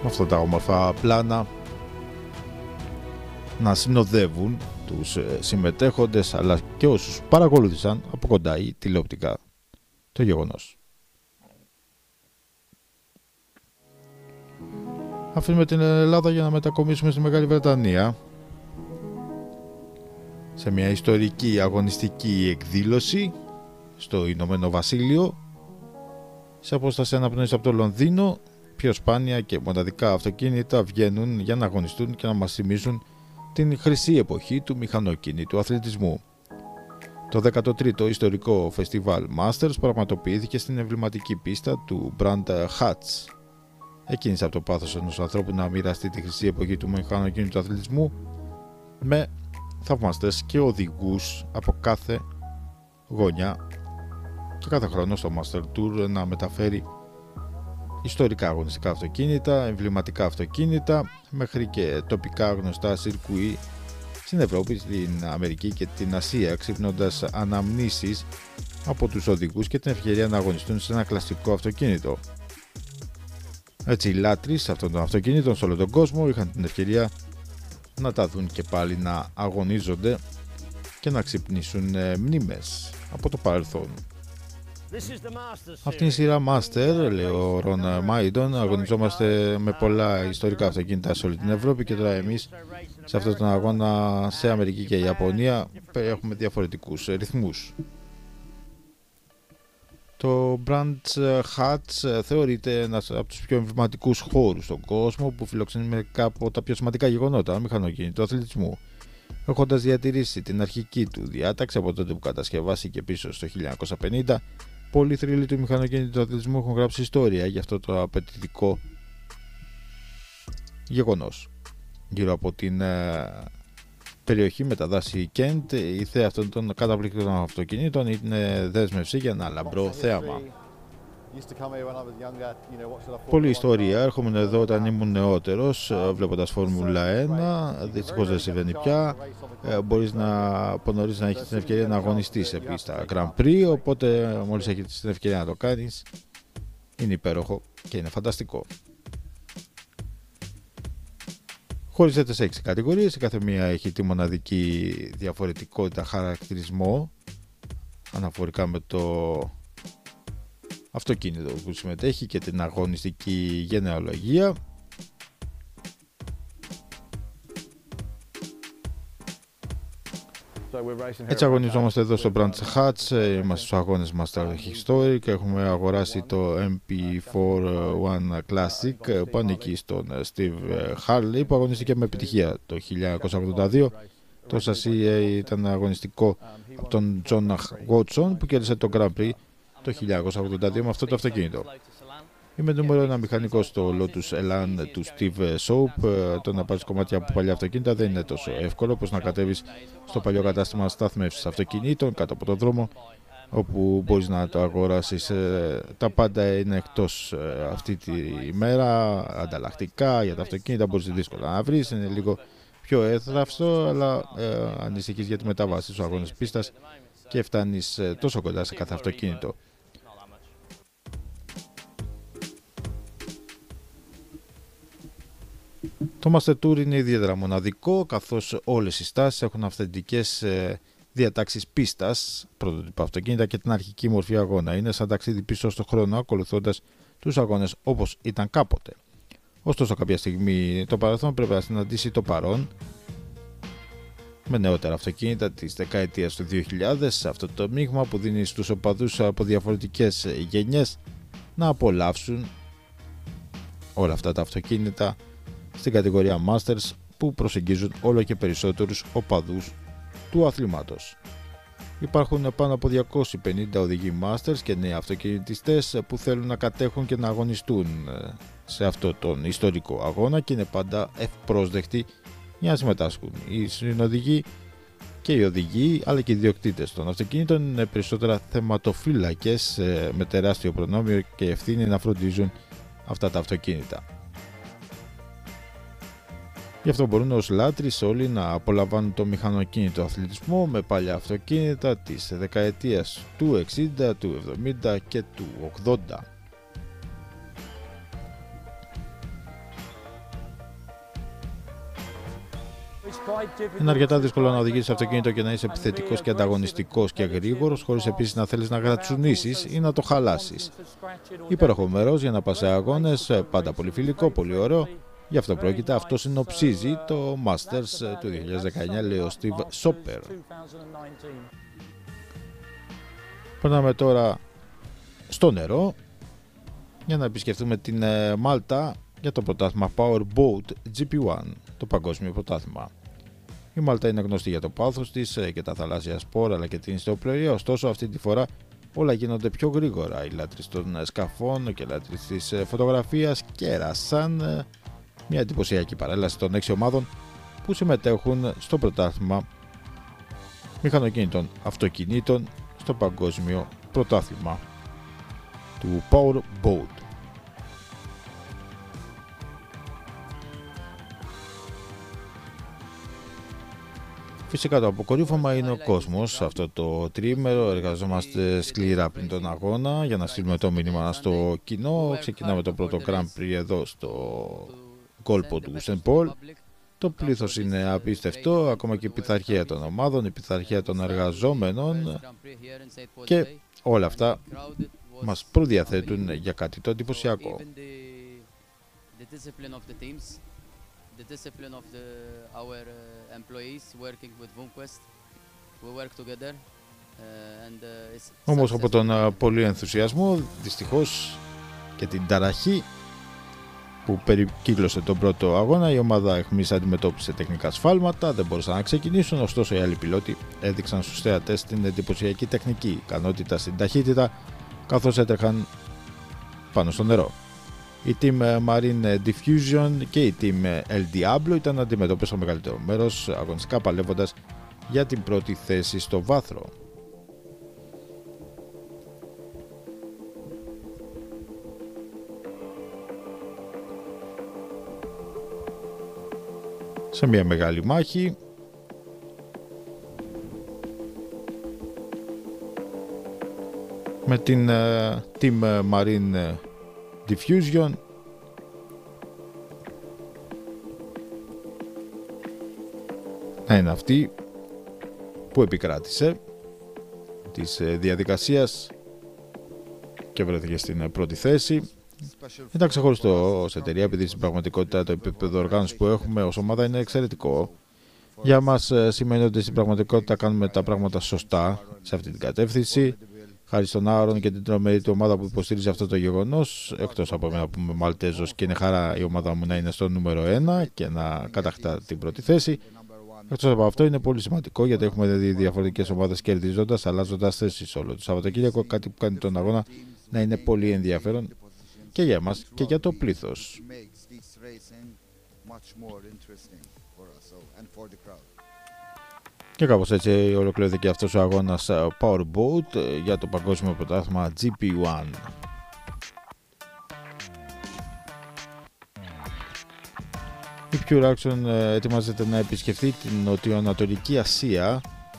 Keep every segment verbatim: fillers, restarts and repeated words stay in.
με αυτά τα όμορφα πλάνα να συνοδεύουν τους συμμετέχοντες αλλά και όσους παρακολούθησαν από κοντά ή τηλεοπτικά το γεγονός. Αφήνουμε την Ελλάδα για να μετακομίσουμε στη Μεγάλη Βρετανία, σε μια ιστορική αγωνιστική εκδήλωση στο Ηνωμένο Βασίλειο, σε απόσταση αναπνοής από το Λονδίνο. Πιο σπάνια και μοναδικά αυτοκίνητα βγαίνουν για να αγωνιστούν και να μας θυμίζουν την χρυσή εποχή του μηχανοκίνητου αθλητισμού. Το δέκατο τρίτο ιστορικό φεστιβάλ Masters πραγματοποιήθηκε στην εμβληματική πίστα του Brand Hatch. Εκκίνησε από το πάθος ενός ανθρώπου να μοιραστεί τη χρυσή εποχή του μηχανοκίνητου αθλητισμού με θαυμαστές και οδηγούς από κάθε γωνιά και κάθε χρόνο στο Master Tour να μεταφέρει ιστορικά αγωνιστικά αυτοκίνητα, εμβληματικά αυτοκίνητα μέχρι και τοπικά γνωστά σιρκουί στην Ευρώπη, στην Αμερική και την Ασία, ξύπνοντας αναμνήσεις από τους οδηγούς και την ευκαιρία να αγωνιστούν σε ένα κλασικό αυτοκίνητο. Έτσι οι λάτρεις αυτών των αυτοκίνητων σε όλο τον κόσμο είχαν την ευκαιρία να τα δουν και πάλι να αγωνίζονται και να ξυπνήσουν μνήμες από το παρελθόν. Αυτή είναι η σειρά Master, λέει ο Ρον Μάιντον. Αγωνιζόμαστε με πολλά ιστορικά αυτοκίνητα σε όλη την Ευρώπη και τώρα εμείς σε αυτόν τον αγώνα σε Αμερική και Ιαπωνία έχουμε διαφορετικούς ρυθμούς. Το Brands Hatch θεωρείται ένας από τους πιο εμβληματικούς χώρους στον κόσμο που φιλοξενεί μερικά από τα πιο σημαντικά γεγονότα μηχανοκίνητου αθλητισμού, έχοντας διατηρήσει την αρχική του διάταξη από τότε που κατασκευάστηκε πίσω στο χίλια εννιακόσια πενήντα. Πολλοί θρύλοι του μηχανοκίνητου αθλητισμού έχουν γράψει ιστορία για αυτό το απαιτητικό γεγονός. Γύρω από την ε, περιοχή με τα δάση Κέντ, η θέα αυτών των καταπληκτικών αυτοκινήτων είναι δέσμευση για ένα λαμπρό θέαμα. Πολλή ιστορία. Έρχομαι εδώ όταν ήμουν νεότερος, βλέποντας Φόρμουλα ένα. Δυστυχώς δεν συμβαίνει πια. Μπορείς να, από νωρίς να έχεις την ευκαιρία να αγωνιστείς σε πίστα Grand Prix, οπότε μόλις έχεις την ευκαιρία να το κάνεις, είναι υπέροχο και είναι φανταστικό. Χωρίζεται σε έξι κατηγορίες, η κάθε μία έχει τη μοναδική διαφορετικότητα χαρακτηρισμό αναφορικά με το αυτοκίνητο που συμμετέχει και την αγωνιστική γενεαλογία. Έτσι αγωνιζόμαστε εδώ στο Brands Hatch, είμαστε στους αγώνες Master Historic, έχουμε αγοράσει το εμ πι σαράντα ένα Classic που ανήκει στον Steve Harley που αγωνίστηκε με επιτυχία το χίλια εννιακόσια ογδόντα δύο. Το σασί ήταν αγωνιστικό από τον John Watson που κέρδισε το Grand Prix το χίλια εννιακόσια ογδόντα δύο με αυτό το αυτοκίνητο. Είμαι νούμερο ένα μηχανικό στο Lotus Elan του Steve Soap. Το να πάρεις κομμάτια από παλιά αυτοκίνητα δεν είναι τόσο εύκολο όπως να κατέβεις στο παλιό κατάστημα στάθμευσης αυτοκινήτων κάτω από τον δρόμο, όπου μπορείς να το αγοράσεις. Τα πάντα είναι εκτός αυτή τη μέρα, ανταλλακτικά για τα αυτοκίνητα μπορείς δύσκολα να βρεις, είναι λίγο πιο έθραυστο, αλλά ε, ανησυχείς για τη μετάβαση στους αγώνες πίστας και φτάνεις τόσο κοντά σε κάθε αυτοκίνητο. Το Master Tour είναι ιδιαίτερα μοναδικό, καθώς όλες οι στάσεις έχουν αυθεντικές διατάξεις πίστας, πρωτότυπα αυτοκίνητα και την αρχική μορφή αγώνα. Είναι σαν ταξίδι πίσω στον χρόνο, ακολουθώντας τους αγώνες όπως ήταν κάποτε. Ωστόσο, κάποια στιγμή το παρελθόν πρέπει να συναντήσει το παρόν, με νεότερα αυτοκίνητα της δεκαετίας του δύο χιλιάδες, αυτό το μείγμα που δίνει στους οπαδούς από διαφορετικές γενιές να απολαύσουν όλα αυτά τα αυτοκίνητα στην κατηγορία Masters που προσεγγίζουν όλο και περισσότερους οπαδούς του αθλήματος. Υπάρχουν πάνω από διακόσιοι πενήντα οδηγοί Masters και νέοι αυτοκινητιστές που θέλουν να κατέχουν και να αγωνιστούν σε αυτό τον ιστορικό αγώνα και είναι πάντα ευπρόσδεκτοι για να συμμετάσχουν. Οι συνοδηγοί και οι οδηγοί αλλά και οι ιδιοκτήτες των αυτοκινήτων είναι περισσότερα θεματοφύλακες με τεράστιο προνόμιο και ευθύνη να φροντίζουν αυτά τα αυτοκίνητα. Γι' αυτό μπορούν ως λάτρεις όλοι να απολαμβάνουν το μηχανοκίνητο αθλητισμό με παλιά αυτοκίνητα της δεκαετίας του εξήντα, του εβδομήντα και του ογδόντα. Είναι αρκετά δύσκολο να οδηγήσεις αυτοκίνητο και να είσαι επιθετικός και ανταγωνιστικός και γρήγορος, χωρίς επίσης να θέλεις να γρατσουνίσεις ή να το χαλάσεις. Υπέροχο μέρος για να πας σε αγώνες, πάντα πολύ φιλικό, πολύ ωραίο. Γι' αυτό πρόκειται, αυτό συνοψίζει το Masters του δύο χιλιάδες δεκαεννιά, λέει ο Steve Soper. Περνάμε τώρα στο νερό για να επισκεφτούμε την Μάλτα για το πρωτάθλημα Powerboat τζι πι ένα, το παγκόσμιο πρωτάθλημα. Η Μάλτα είναι γνωστή για το πάθος της και τα θαλάσσια σπορ αλλά και την ιστιοπλοεία, ωστόσο αυτή τη φορά όλα γίνονται πιο γρήγορα. Οι λάτρεις των σκαφών και οι λάτρεις της φωτογραφίας κέρασαν μια εντυπωσιακή παρέλαση των έξι ομάδων που συμμετέχουν στο πρωτάθλημα μηχανοκίνητων αυτοκινήτων στο παγκόσμιο πρωτάθλημα του Powerboat. Φυσικά το αποκορύφωμα είναι ο κόσμος. Αυτό το τριήμερο εργαζόμαστε σκληρά πριν τον αγώνα για να στείλουμε το μήνυμα στο κοινό. Ξεκινάμε το πρώτο Grand Prix εδώ στο κόλπο του Σεν Πολ. Το πλήθος είναι απίστευτο, ακόμα και η πειθαρχία των ομάδων, η πειθαρχία των εργαζόμενων και όλα αυτά μας προδιαθέτουν για κάτι το εντυπωσιακό. The discipline of the, our uh, employees working with VoomQuest. We work together. Uh, and, uh, it's Όμως από τον uh, πολύ ενθουσιασμό, δυστυχώς και την ταραχή που περικύκλωσε τον πρώτο αγώνα, η ομάδα εχμής αντιμετώπισε τεχνικά σφάλματα, δεν μπορούσαν να ξεκινήσουν, ωστόσο οι άλλοι πιλότοι έδειξαν στους θεατές την εντυπωσιακή τεχνική ικανότητα στην ταχύτητα καθώς έτρεχαν πάνω στο νερό. Η Team Marine Diffusion και η Team El Diablo ήταν αντιμετώπιση στο μεγαλύτερο μέρος, αγωνιστικά παλεύοντας για την πρώτη θέση στο βάθρο. Σε μια μεγάλη μάχη με την uh, Team Marine Diffusion να είναι αυτή που επικράτησε της διαδικασίας και βρέθηκε στην πρώτη θέση. Ήταν ξεχωριστό ως εταιρεία επειδή στην πραγματικότητα το επίπεδο οργάνωσης που έχουμε ως ομάδα είναι εξαιρετικό. Για μας σημαίνει ότι στην πραγματικότητα κάνουμε τα πράγματα σωστά σε αυτή την κατεύθυνση. Χάρη στον Άρον και την τρομερή του ομάδα που υποστήριζε αυτό το γεγονός, εκτός από εμένα που είμαι Μαλτέζος και είναι χαρά η ομάδα μου να είναι στο νούμερο ένα και να κατακτά την πρώτη θέση. Εκτός από αυτό είναι πολύ σημαντικό γιατί έχουμε δει διαφορετικές ομάδες κερδίζοντας, αλλάζοντας θέσεις όλο το Σαββατοκύριακο, κάτι που κάνει τον αγώνα να είναι πολύ ενδιαφέρον και για εμάς και για το πλήθος. Και κάπως έτσι ολοκληρώθηκε αυτός ο αγώνας Powerboat για το παγκόσμιο πρωτάθλημα τζι πι ένα. Η Pure Action ετοιμάζεται να επισκεφθεί την Νοτιοανατολική Ασία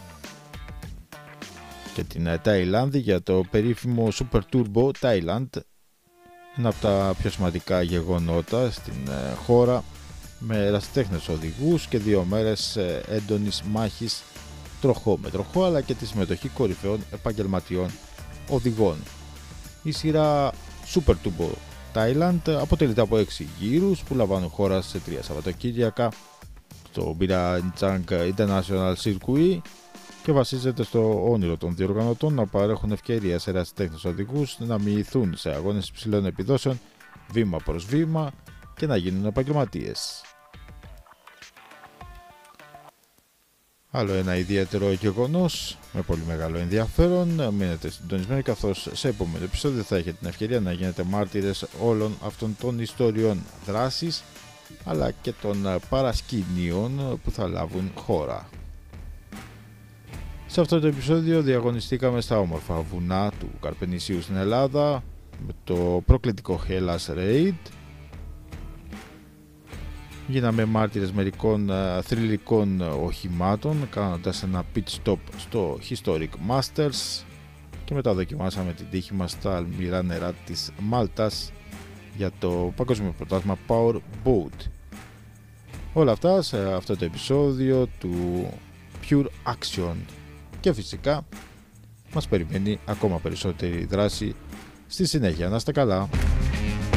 και την Ταϊλάνδη για το περίφημο Super Turbo Thailand, ένα από τα πιο σημαντικά γεγονότα στην χώρα, με ερασιτέχνες οδηγούς και δύο μέρες έντονης μάχης τροχό με τροχό αλλά και τη συμμετοχή κορυφαίων επαγγελματιών οδηγών. Η σειρά Super Turbo Thailand αποτελείται από έξι γύρους που λαμβάνουν χώρα σε τρία Σαββατοκύριακα στο Birachang International Circuit και βασίζεται στο όνειρο των διοργανωτών να παρέχουν ευκαιρία σε ερασιτέχνες οδηγούς να μοιηθούν σε αγώνες υψηλών επιδόσεων βήμα προς βήμα και να γίνουν επαγγελματίες. Άλλο ένα ιδιαίτερο γεγονός με πολύ μεγάλο ενδιαφέρον. Μείνετε συντονισμένοι καθώς σε επόμενο επεισόδιο θα έχετε την ευκαιρία να γίνετε μάρτυρες όλων αυτών των ιστοριών δράσης αλλά και των παρασκηνίων που θα λάβουν χώρα. Σε αυτό το επεισόδιο διαγωνιστήκαμε στα όμορφα βουνά του Καρπενησίου στην Ελλάδα με το προκλητικό Hellas Raid. Γίναμε μάρτυρες μερικών θρυλικών οχημάτων κάνοντας ένα pit stop στο Historic Masters και μετά δοκιμάσαμε την τύχη μας στα αλμυρά νερά της Μάλτας για το παγκόσμιο πρωτάθλημα Powerboat. Όλα αυτά σε αυτό το επεισόδιο του Pure Action. Και φυσικά μας περιμένει ακόμα περισσότερη δράση στη συνέχεια. Να είστε καλά.